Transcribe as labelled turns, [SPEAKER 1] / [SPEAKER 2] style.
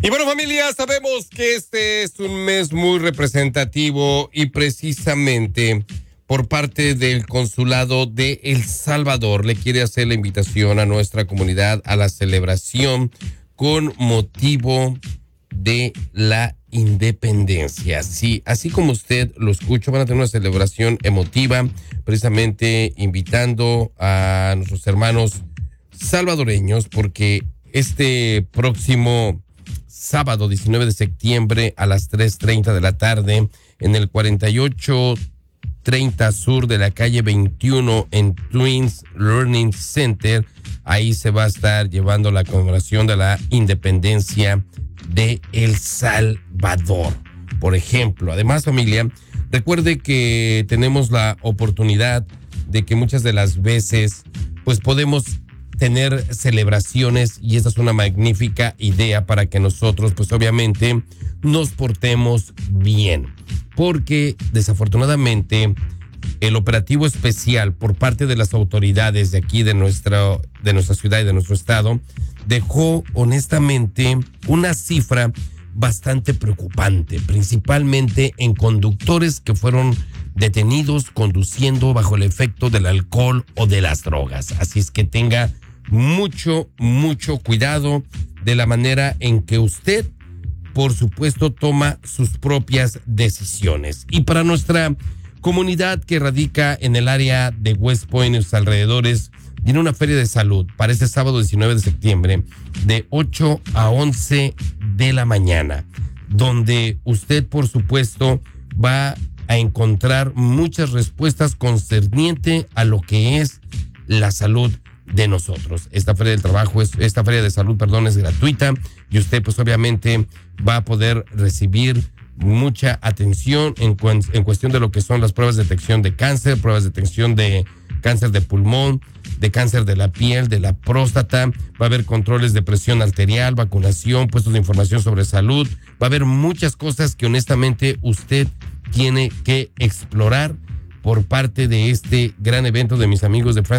[SPEAKER 1] Y bueno, familia, sabemos que este es un mes muy representativo y precisamente por parte del Consulado de El Salvador le quiere hacer la invitación a nuestra comunidad a la celebración con motivo de la independencia. Sí, así como usted lo escucha, van a tener una celebración emotiva, precisamente invitando a nuestros hermanos salvadoreños, porque este próximo sábado 19 de septiembre a las 3:30 de la tarde en el 4830 sur de la calle 21 en Twins Learning Center, ahí se va a estar llevando la conmemoración de la independencia de El Salvador. Por ejemplo, además, familia, recuerde que tenemos la oportunidad de que muchas de las veces pues podemos tener celebraciones y esta es una magnífica idea para que nosotros pues obviamente nos portemos bien, porque desafortunadamente el operativo especial por parte de las autoridades de aquí de nuestra ciudad y de nuestro estado dejó honestamente una cifra bastante preocupante, principalmente en conductores que fueron detenidos conduciendo bajo el efecto del alcohol o de las drogas. Así es que tenga mucho cuidado de la manera en que usted, por supuesto, toma sus propias decisiones. Y para nuestra comunidad que radica en el área de West Point y sus alrededores, tiene una feria de salud para este sábado 19 de septiembre de 8 a 11 de la mañana, donde usted, por supuesto, va a encontrar muchas respuestas concerniente a lo que es la salud de nosotros. Esta feria de salud, es gratuita y usted pues obviamente va a poder recibir mucha atención en cuestión de lo que son las pruebas de detección de cáncer, pruebas de detección de cáncer de pulmón, de cáncer de la piel, de la próstata, va a haber controles de presión arterial, vacunación, puestos de información sobre salud, va a haber muchas cosas que honestamente usted tiene que explorar por parte de este gran evento de mis amigos de